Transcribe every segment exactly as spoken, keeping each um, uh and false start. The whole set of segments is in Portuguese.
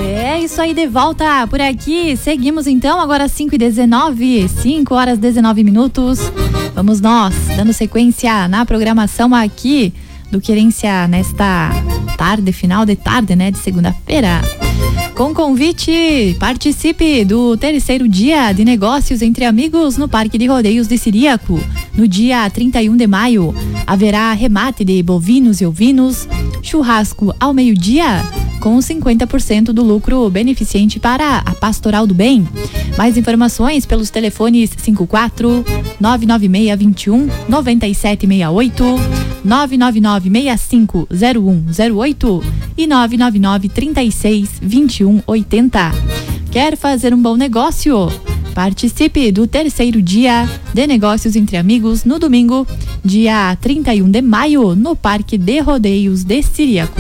É isso aí, de volta por aqui. Seguimos então, agora cinco e dezenove, cinco horas e dezenove minutos. Vamos nós, dando sequência na programação aqui do Querência nesta tarde, final de tarde, né, de segunda-feira. Com convite, participe do terceiro dia de negócios entre amigos no Parque de Rodeios de Ciríaco. No dia trinta e um de maio, haverá remate de bovinos e ovinos, churrasco ao meio-dia, com cinquenta por cento do lucro beneficente para a Pastoral do Bem. Mais informações pelos telefones cinco quatro nove nove seis dois um nove sete seis oito, nove nove nove seis cinco zero um zero oito e nove nove nove três seis vinte e um oitenta. Quer fazer um bom negócio? Participe do terceiro dia de negócios entre amigos no domingo, dia trinta e um de maio, no Parque de Rodeios de Ciríaco.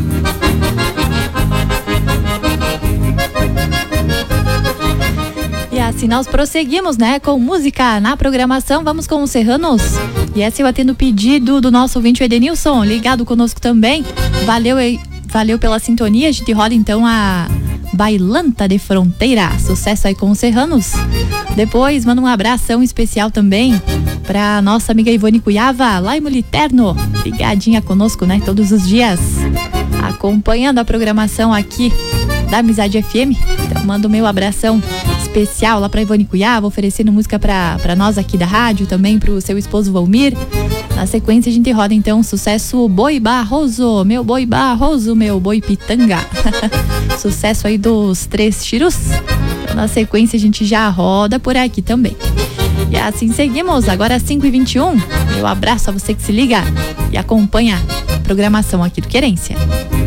E assim nós prosseguimos, né, com música na programação. Vamos com os Serranos. E essa eu atendo o pedido do nosso ouvinte, o Edenilson, ligado conosco também. Valeu, valeu pela sintonia. A gente roda então a Bailanta de Fronteira. Sucesso aí com os Serranos. Depois, manda um abração especial também pra nossa amiga Ivone Cuiava, lá em Muliterno. Ligadinha conosco, né, todos os dias, acompanhando a programação aqui da Amizade F M. Então, manda o meu abração especial lá pra Ivone Cuiava, oferecendo música pra, pra nós aqui da rádio, também pro seu esposo Valmir. Na sequência a gente roda então o sucesso Boi Barroso, meu boi Barroso, meu boi Pitanga. Sucesso aí dos Três Tiros. Então, na sequência a gente já roda por aqui também. E assim seguimos, agora às cinco e vinte e um. Meu abraço a você que se liga e acompanha a programação aqui do Querência.